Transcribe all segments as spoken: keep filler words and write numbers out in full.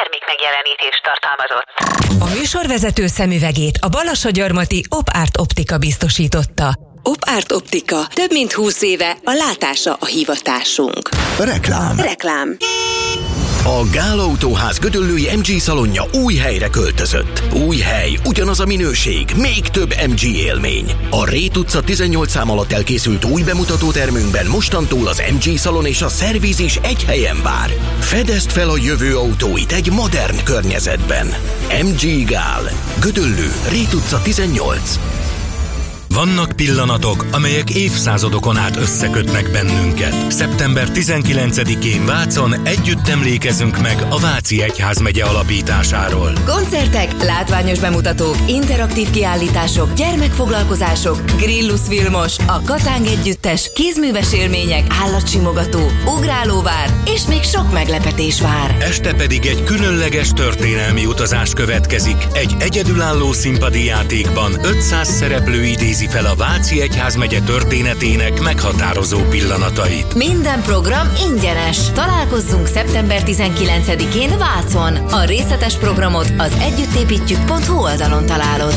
termék megjelenítést tartalmazott. A műsorvezető szemüvegét a balassagyarmati Op-Art Optika biztosította. Op-Art Optika. Több mint húsz éve a látása a hivatásunk. Reklám. Reklám. A Gál Autóház gödöllői em gé szalonja új helyre költözött. Új hely, ugyanaz a minőség, még több em gé élmény. A Rét utca tizennyolc szám alatt elkészült új bemutatótermünkben mostantól az em gé szalon és a szerviz is egy helyen vár. Fedezd fel a jövő autóit egy modern környezetben. em gé Gál. Gödöllő, Rét utca tizennyolc. Vannak pillanatok, amelyek évszázadokon át összekötnek bennünket. szeptember tizenkilencedikén Vácon együtt emlékezünk meg a Váci Egyházmegye alapításáról. Koncertek, látványos bemutatók, interaktív kiállítások, gyermekfoglalkozások, Grillus Vilmos, a Katáng Együttes, kézműves élmények, állatsimogató, ugrálóvár és még sok meglepetés vár. Este pedig egy különleges történelmi utazás következik. Egy egyedülálló színpadi játékban ötszáz szereplő idézi fel a Váci Egyházmegye történetének meghatározó pillanatait. Minden program ingyenes. Találkozzunk szeptember tizenkilencedikén Vácon. A részletes programot az együttépítjük pont hu oldalon találod.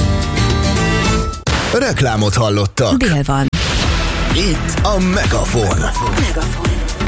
Reklámot hallottak. Dél van. Itt a Megafon. Megafon.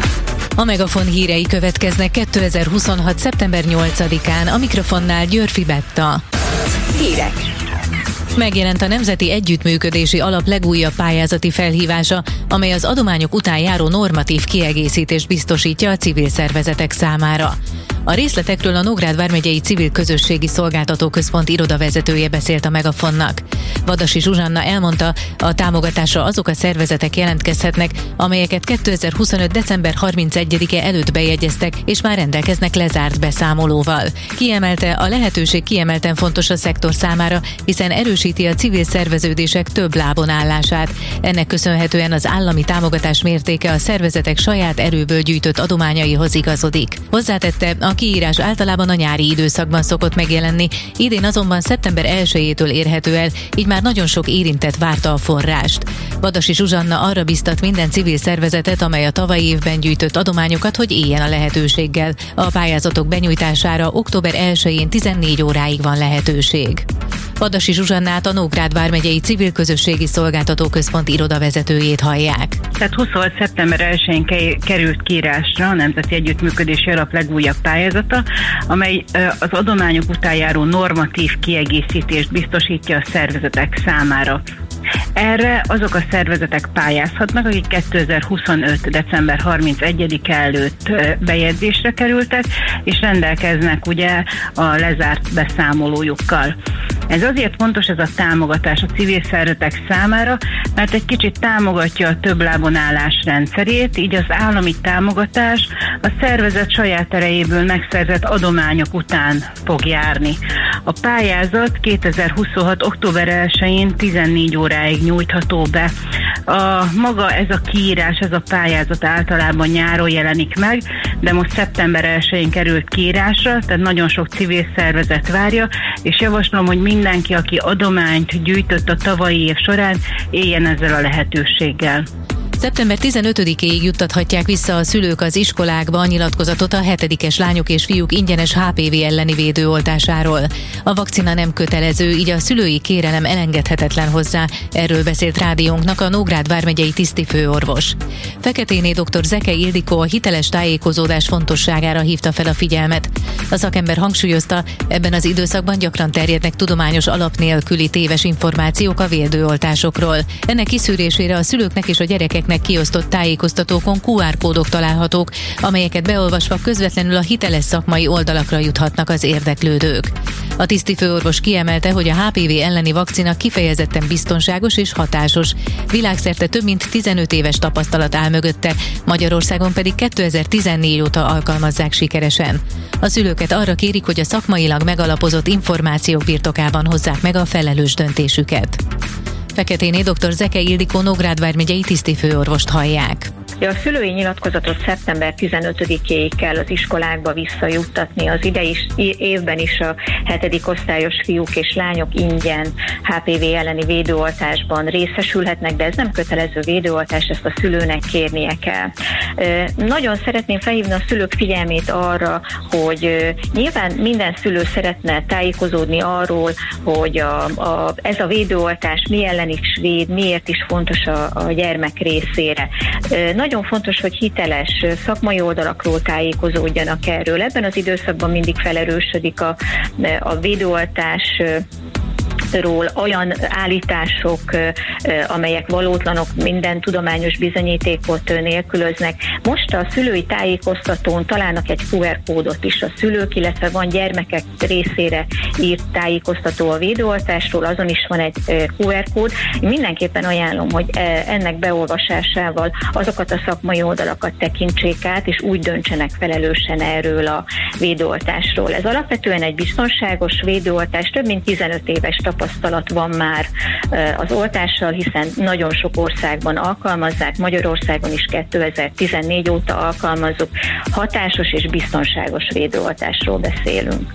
A Megafon hírei következnek kétezer-huszonhat. szeptember nyolcadikán, a mikrofonnál Györfi Betta. Hírek. Megjelent a Nemzeti Együttműködési Alap legújabb pályázati felhívása, amely az adományok után járó normatív kiegészítést biztosítja a civil szervezetek számára. A részletekről a Nógrád vármegyei Civil Közösségi Szolgáltató Központ irodavezetője beszélt a Megafonnak. Vadasi Zsuzsanna elmondta, a támogatásra azok a szervezetek jelentkezhetnek, amelyeket kétezer-huszonöt. december harmincegyedike előtt bejegyeztek, és már rendelkeznek lezárt beszámolóval. Kiemelte, a lehetőség kiemelten fontos a szektor számára, hiszen erősíti a civil szerveződések több lábon állását. Ennek köszönhetően az állami támogatás mértéke a szervezetek saját erőből gyűjtött adományaihoz igazodik. Hozzátette, a kiírás általában a nyári időszakban szokott megjelenni, idén azonban szeptember elsejétől érhető el, így már nagyon sok érintett várta a forrást. Vadasi Zsuzsanna arra biztat minden civil szervezetet, amely a tavalyi évben gyűjtött adományokat, hogy éljen a lehetőséggel. A pályázatok benyújtására október elsején tizennégy óráig van lehetőség. Vadasi Zsuzsannát, a Nógrád vármegyei Civil Közösségi Szolgáltató Központ irodavezetőjét hallják. Tehát huszonhat. szeptember elsején került kiírásra a Nemzeti Együttműködési Alap legújabb pályázata, amely az adományok után járó normatív kiegészítést biztosítja a szervezetek számára. Erre azok a szervezetek pályázhatnak, akik kétezer-huszonöt. december harmincegyedike előtt bejegyzésre kerültek, és rendelkeznek ugye a lezárt beszámolójukkal. Ez azért fontos, ez a támogatás a civil szervezetek számára, mert egy kicsit támogatja a több lábon állás rendszerét, így az állami támogatás a szervezet saját erejéből megszerzett adományok után fog járni. A pályázat kétezer-huszonhat. október elsején tizennégy óráig nyújtható be. A maga ez a kiírás, ez a pályázat általában nyáron jelenik meg, de most szeptember elsején került kiírásra, tehát nagyon sok civil szervezet várja, és javaslom, hogy mindenki, aki adományt gyűjtött a tavalyi év során, éljen ezzel a lehetőséggel. szeptember tizenötödikéig juttathatják vissza a szülők az iskolákba a nyilatkozatot a hetedikes lányok és fiúk ingyenes há pé vé elleni védőoltásáról. A vakcina nem kötelező, így a szülői kérelem elengedhetetlen hozzá. Erről beszélt rádiónknak a Nógrád vármegyei tisztifőorvos. Feketéné dr. Zeke Ildikó a hiteles tájékozódás fontosságára hívta fel a figyelmet. A szakember hangsúlyozta, ebben az időszakban gyakran terjednek tudományos alap nélküli téves információk a védőoltásokról. Ennek kiszűrésére a szülőknek és a gyerekeknek kiosztott tájékoztatókon kú ár kódok találhatók, amelyeket beolvasva közvetlenül a hiteles szakmai oldalakra juthatnak az érdeklődők. A tisztifőorvos kiemelte, hogy a há pé vé elleni vakcina kifejezetten biztonságos és hatásos. Világszerte több mint tizenöt éves tapasztalat áll mögötte, Magyarországon pedig kétezer-tizennégy óta alkalmazzák sikeresen. A szülőket arra kérik, hogy a szakmailag megalapozott információk birtokában hozzák meg a felelős döntésüket. Feketéné dr. Zeke Ildikó Nógrád vármegyei tisztifőorvost hallják. A szülői nyilatkozatot szeptember tizenötödikéig kell az iskolákba visszajuttatni. Az idei évben is a hetedik osztályos fiúk és lányok ingyen há pé vé elleni védőoltásban részesülhetnek, de ez nem kötelező védőoltás, ezt a szülőnek kérnie kell. Nagyon szeretném felhívni a szülők figyelmét arra, hogy nyilván minden szülő szeretne tájékozódni arról, hogy a, a, ez a védőoltás mi ellen is véd, miért is fontos a, a gyermek részére. Nagyon fontos, hogy hiteles szakmai oldalakról tájékozódjanak erről. Ebben az időszakban mindig felerősödik a, a védőoltás ról olyan állítások, amelyek valótlanok, minden tudományos bizonyítékot nélkülöznek. Most a szülői tájékoztatón találnak egy kú er kódot is a szülők, illetve van gyermekek részére írt tájékoztató a védőoltásról, azon is van egy kú er kód. Én mindenképpen ajánlom, hogy ennek beolvasásával azokat a szakmai oldalakat tekintsék át, és úgy döntsenek felelősen erről a védőoltásról. Ez alapvetően egy biztonságos védőoltás, több mint tizenöt éves tapasztalat van már az oltással, hiszen nagyon sok országban alkalmazzák, Magyarországon is kétezer-tizennégy óta alkalmazzuk, hatásos és biztonságos védőoltásról beszélünk.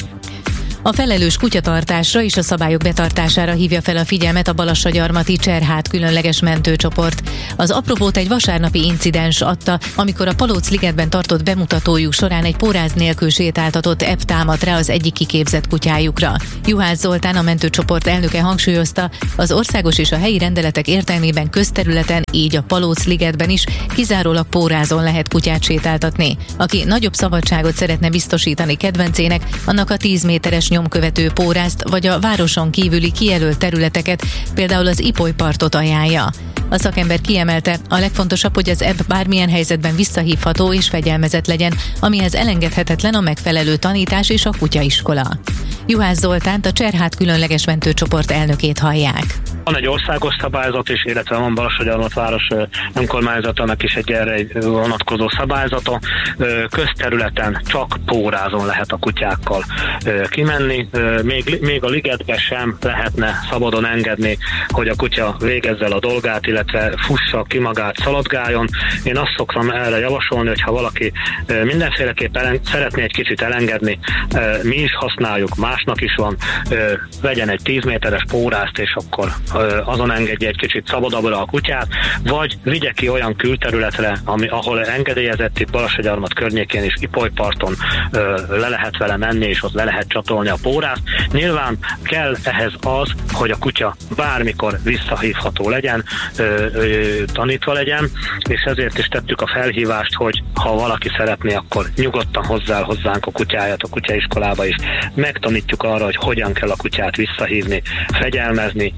A felelős kutyatartásra és a szabályok betartására hívja fel a figyelmet a Balassagyarmati Cserhát különleges mentőcsoport. Az apropót egy vasárnapi incidens adta, amikor a Palóc-ligetben tartott bemutatójuk során egy póráz nélkül sétáltatott ebb támadt rá az egyik kiképzett kutyájukra. Juhász Zoltán, a mentőcsoport elnöke hangsúlyozta, az országos és a helyi rendeletek értelmében közterületen, így a Palóc-ligetben is kizárólag pórázon lehet kutyát sétáltatni. Aki nagyobb szabadságot szeretne biztosítani kedvencének, annak a tíz méteres nyomkövető pórázt vagy a városon kívüli kijelölt területeket, például az Ipolypartot ajánlja. A szakember kiemelte, a legfontosabb, hogy az ebb bármilyen helyzetben visszahívható és fegyelmezett legyen, amihez elengedhetetlen a megfelelő tanítás és a kutyaiskola. Juhász Zoltánt, a Cserhát különleges mentőcsoport elnökét hallják. Van egy országos szabályzat is, illetve van Balassagyarmat város önkormányzatának is egy erre egy vonatkozó szabályzata. Közterületen csak pórázon lehet a kutyákkal kimenni. Még, még a ligetbe sem lehetne szabadon engedni, hogy a kutya végezze el a dolgát, illetve fussa ki magát, szaladgáljon. Én azt szoktam erre javasolni, hogy ha valaki mindenféleképpen szeretné egy kicsit elengedni, mi is használjuk, másnak is van, vegyen egy tíz méteres pórázt, és akkor azon engedje egy kicsit szabadabbra a kutyát, vagy vigye ki olyan külterületre, ami, ahol engedélyezett, itt Balassagyarmat környékén is, Ipolyparton le lehet vele menni, és ott le lehet csatolni a pórázt. Nyilván kell ehhez az, hogy a kutya bármikor visszahívható legyen, ö, ö, tanítva legyen, és ezért is tettük a felhívást, hogy ha valaki szeretné, akkor nyugodtan hozzá hozzánk a kutyáját a kutyaiskolába is. Megtanítjuk arra, hogy hogyan kell a kutyát visszahívni, fegyelmezni,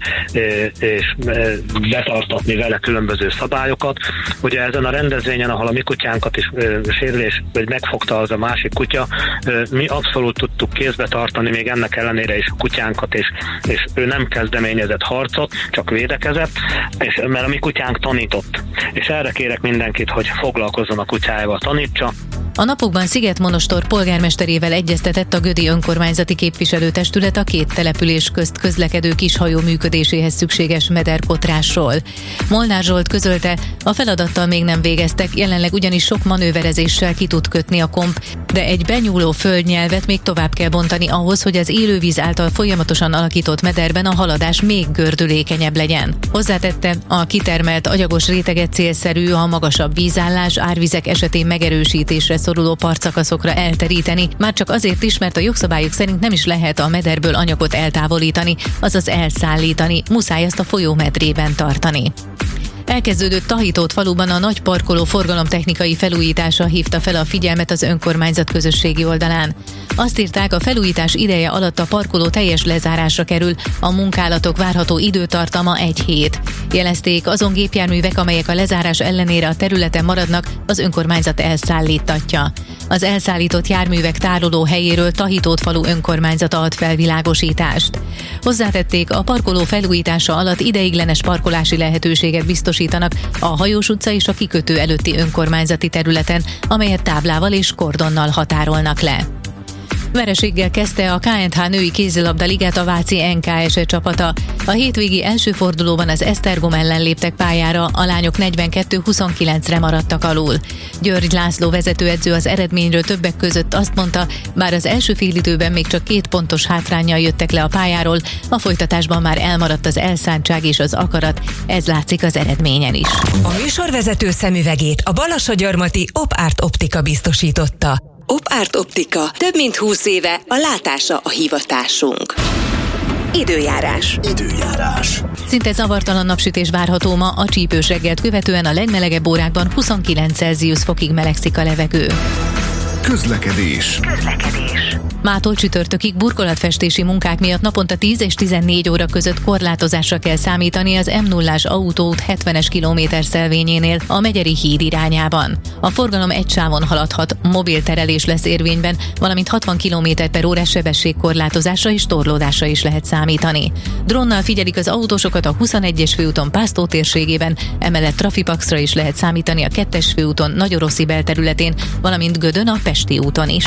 és betartatni vele különböző szabályokat. Ugye ezen a rendezvényen, ahol a mi kutyánkat is sérülés, vagy megfogta az a másik kutya, mi abszolút tudtuk kézbe tartani, még ennek ellenére is a kutyánkat, és, és ő nem kezdeményezett harcot, csak védekezett, és, mert a mi kutyánk tanított. És erre kérek mindenkit, hogy foglalkozzon a kutyájával, tanítsa. A napokban Szigetmonostor polgármesterével egyeztetett a Gödi önkormányzati képviselőtestület a két település közt közlekedő kishajó működéséhez szükséges mederkotrásról. Molnár Zsolt közölte, a feladattal még nem végeztek, jelenleg ugyanis sok manőverezéssel ki tud kötni a komp, de egy benyúló földnyelvet még tovább kell bontani ahhoz, hogy az élővíz által folyamatosan alakított mederben a haladás még gördülékenyebb legyen. Hozzátette, a kitermelt agyagos réteget célszerű a magasabb vízállás, árvizek esetén megerősítésre szoruló partszakaszokra elteríteni, már csak azért is, mert a jogszabályok szerint nem is lehet a mederből anyagot eltávolítani, azaz elszállítani, muszáj ezt a folyó medrében tartani. Elkezdődött Tahitót faluban a nagy parkoló forgalomtechnikai felújítása hívta fel a figyelmet az önkormányzat közösségi oldalán. Azt írták, a felújítás ideje alatt a parkoló teljes lezárásra kerül, a munkálatok várható időtartama egy hét. Jelezték, azon gépjárművek, amelyek a lezárás ellenére a területen maradnak, az önkormányzat elszállítatja. Az elszállított járművek tároló helyéről Tahitót falu önkormányzata ad felvilágosítást. Hozzátették, a parkoló felújítása alatt ideiglenes parkolási lehetőséget biztosítanak a Hajós utca és a kikötő előtti önkormányzati területen, amelyet táblával és kordonnal határolnak le. Vereséggel kezdte a ká és há női kézilabda ligát a váci en ká es csapata. A hétvégi első fordulóban az Esztergom ellen léptek pályára, a lányok negyvenkettő huszonkilencre maradtak alul. György László vezetőedző az eredményről többek között azt mondta, bár az első félidőben még csak két pontos hátránnyal jöttek le a pályáról, a folytatásban már elmaradt az elszántság és az akarat, ez látszik az eredményen is. A műsorvezető szemüvegét a balassagyarmati Op-Art Optika biztosította. Op-Art Optika, több mint húsz éve a látása a hivatásunk. Időjárás. Időjárás. Szinte zavartalan napsütés várható ma, a csípős reggelt követően a legmelegebb órákban huszonkilenc Celsius fokig melegszik a levegő. Közlekedés. Közlekedés. Mától csütörtökig burkolatfestési munkák miatt naponta tíz és tizennégy óra között korlátozásra kell számítani az em nullás autóút hetvenes kilométer szelvényénél a Megyeri híd irányában. A forgalom egy sávon haladhat, mobil terelés lesz érvényben, valamint hatvan kilométer per órás sebességkorlátozásra és torlódásra is lehet számítani. Drónnal figyelik az autósokat a huszonegyes főúton Pásztó térségében, emellett trafipaxra is lehet számítani a kettes főúton Nagyoroszi belterületén, valamint Gödön a Pesti úton is.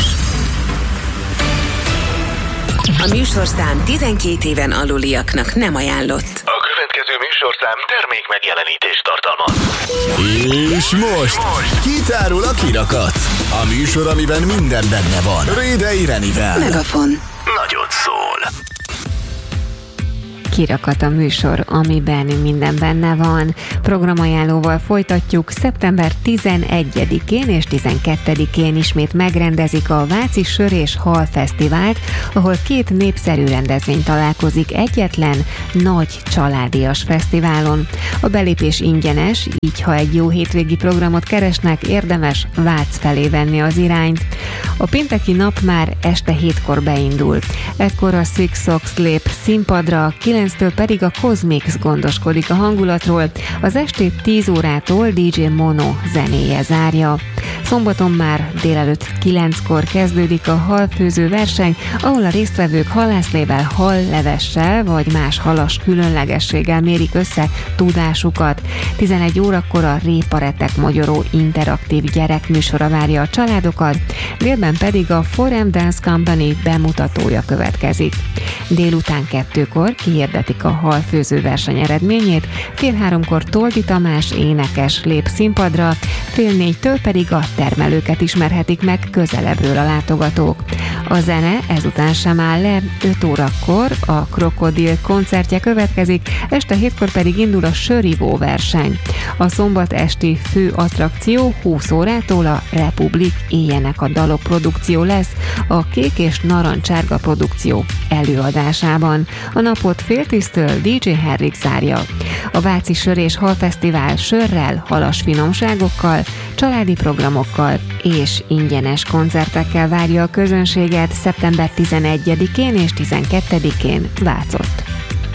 A műsorszám tizenkét éven aluliaknak nem ajánlott. A következő műsorszám termék megjelenítést tartalmaz. És most kitárul a kirakat. A műsor, amiben minden benne van. Rédei Renivel. Megafon. Nagyot szól. Kirakat a műsor, amiben minden benne van. Programajánlóval folytatjuk. Szeptember tizenegyedikén és tizenkettedikén ismét megrendezik a Váci Sör és Hal Fesztivált, ahol két népszerű rendezvény találkozik egyetlen nagy családias fesztiválon. A belépés ingyenes, így ha egy jó hétvégi programot keresnek, érdemes Vác felé venni az irányt. A pénteki nap már este hétkor beindul. Ekkor a Six Sox lép színpadra, kilenctől pedig a Cosmix gondoskodik a hangulatról, az estét tíz órától dé dzsé Mono zenéje zárja. Szombaton már délelőtt kilenckor kezdődik a halfőző verseny, ahol a résztvevők halászlével, hallevessel vagy más halas különlegességgel mérik össze tudásukat. tizenegy órakor a Réparetek Mogyoró interaktív gyerekműsora várja a családokat, délben pedig a Forum Dance Company bemutatója következik. Délután kettőkor kihirdetik a halfőző verseny eredményét, fél háromkor Toldi Tamás énekes lép színpadra, fél négytől pedig a termelőket ismerhetik meg közelebbről a látogatók. A zene ezután sem áll le, öt órakor a Krokodil koncertje következik, este hétkor pedig indul a sörivó verseny. A szombat esti fő attrakció húsz órától a Republik Éjjenek a dalok produkció lesz, a Kék és Narancsárga produkció előadásában. A napot fél tíztől dé dzsé Henrik zárja. A Váci Sör és Hal Fesztivál sörrel, halas finomságokkal, családi programokkal és ingyenes koncertekkel várja a közönséget szeptember tizenegyedikén és tizenkettedikén Vácott.